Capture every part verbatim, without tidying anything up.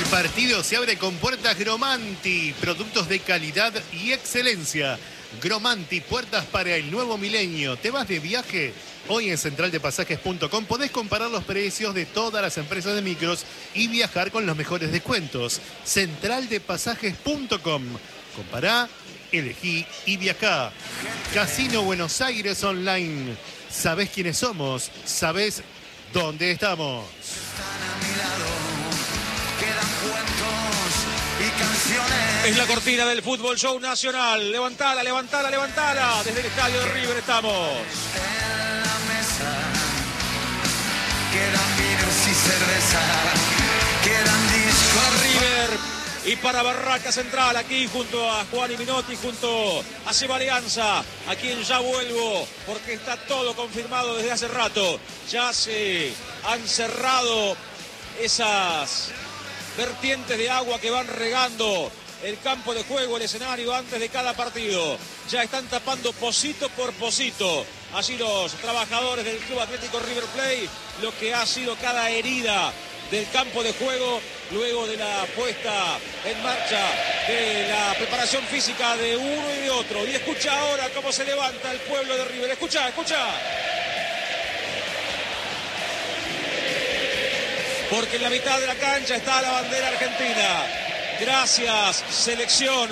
partido se abre con puertas Gromanti, productos de calidad y excelencia. Gromanti, puertas para el nuevo milenio. ¿Te vas de viaje? Hoy en central de pasajes punto com podés comparar los precios de todas las empresas de micros y viajar con los mejores descuentos. central de pasajes punto com. Compará, elegí y viajá. Casino Buenos Aires Online. ¿Sabés quiénes somos? ¿Sabés dónde estamos? Es la cortina del Fútbol Show Nacional. Levantala, levantala, levantala. Desde el estadio de River estamos. En la mesa quedan vinos y cerveza, quedan discos. Para River y para Barraca Central, aquí junto a Juan y Minotti, junto a Seba Alianza, a quien ya vuelvo, porque está todo confirmado desde hace rato. Ya se han cerrado esas vertientes de agua que van regando el campo de juego, el escenario antes de cada partido. Ya están tapando pocito por pocito. Allí los trabajadores del Club Atlético River Plate, lo que ha sido cada herida del campo de juego luego de la puesta en marcha de la preparación física de uno y de otro. Y escucha ahora cómo se levanta el pueblo de River. Escucha, escucha. Porque en la mitad de la cancha está la bandera argentina. Gracias, selección,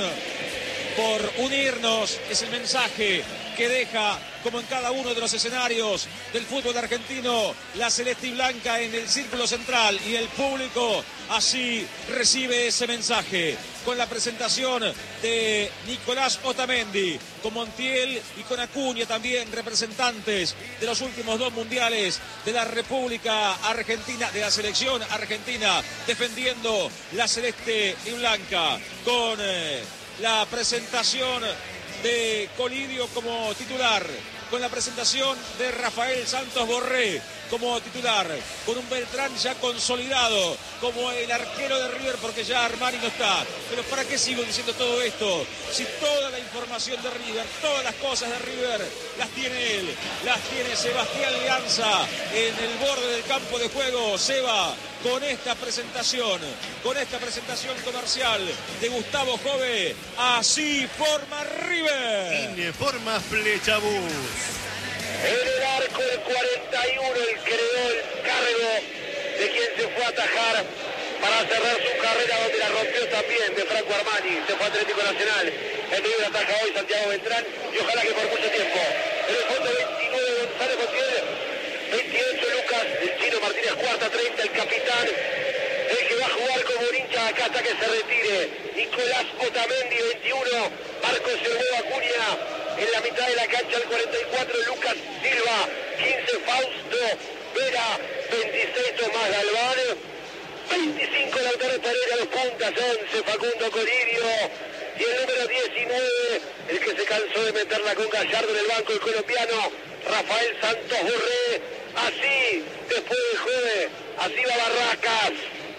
por unirnos. Es el mensaje que deja, como en cada uno de los escenarios del fútbol argentino, la celeste y blanca en el círculo central, y el público así recibe ese mensaje, con la presentación de Nicolás Otamendi, con Montiel y con Acuña también, representantes de los últimos dos mundiales de la República Argentina, de la selección argentina, defendiendo la celeste y blanca, con eh, la presentación de Colidio como titular, con la presentación de Rafael Santos Borré como titular, con un Beltrán ya consolidado como el arquero de River, porque ya Armani no está. Pero ¿para qué sigo diciendo todo esto? Si toda la información de River, todas las cosas de River, las tiene él, las tiene Sebastián Alianza en el borde del campo de juego. Seba, con esta presentación, con esta presentación comercial de Gustavo Jove, así forma River. Informa Flechabús. En el arco del cuarenta y uno, el creó el cargo de quien se fue a atajar para cerrar su carrera, donde la rompió también, de Franco Armani. Se fue a Atlético Nacional. El River ataja hoy Santiago Beltrán, y ojalá que por mucho tiempo. En el fondo veintinueve, Gonzalo Montiel. veintiocho, Lucas, el Chino Martínez, cuarta, treinta, el capitán. El que va a jugar como un hincha acá hasta que se retire. Nicolás Otamendi, veintiuno. Marcos El Huevo Acuña. En la mitad de la cancha, el cuarenta y cuatro, Lucas Silva. quince, Fausto Vera. veintiséis, Tomás Galván. veinticinco, Lautaro Pereira, dos puntas. once, Facundo Colidio. Y el número diecinueve, el que se cansó de meterla con Gallardo en el banco, el colombiano Rafael Santos Borré. Así, después del jueves, así va Barracas.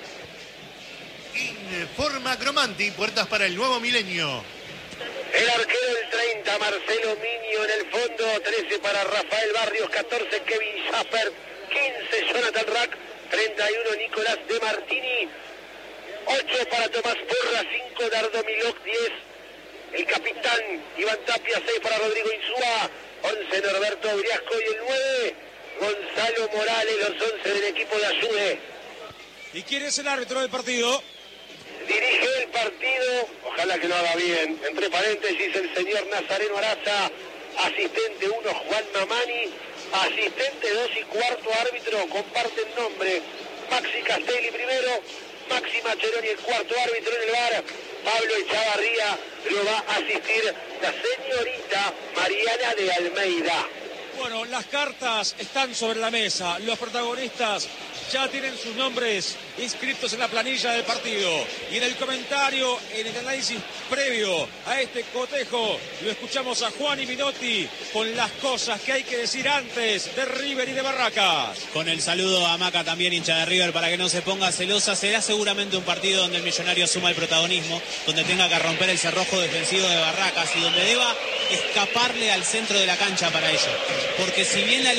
Informa Gromanti, puertas para el nuevo milenio. El arquero del treinta, Marcelo Miño, en el fondo. trece para Rafael Barrios, catorce, Kevin Schaffer, quince, Jonathan Rack, treinta y uno, Nicolás De Martini, ocho para Tomás Porra, cinco, Dardo Milok, diez, el capitán Iván Tapia, seis para Rodrigo Insúa, once, Norberto Briasco, y el nueve, Gonzalo Morales, los once del equipo de Ayude. ¿Y quién es el árbitro del partido? Dirige el partido, ojalá que lo haga bien, entre paréntesis, el señor Nazareno Araza. Asistente uno, Juan Mamani. Asistente dos y cuarto árbitro, comparten nombre. Maxi Castelli primero, Maxi Macheroni el cuarto árbitro en el V A R. Pablo Echavarría lo va a asistir la señorita Mariana de Almeida. Bueno, las cartas están sobre la mesa. Los protagonistas ya tienen sus nombres inscritos en la planilla del partido. Y en el comentario, en el análisis previo a este cotejo, lo escuchamos a Juan y Minotti con las cosas que hay que decir antes de River y de Barracas. Con el saludo a Maca, también hincha de River, para que no se ponga celosa. Será seguramente un partido donde el Millonario asuma el protagonismo, donde tenga que romper el cerrojo defensivo de Barracas y donde deba escaparle al centro de la cancha para ello. Porque si bien la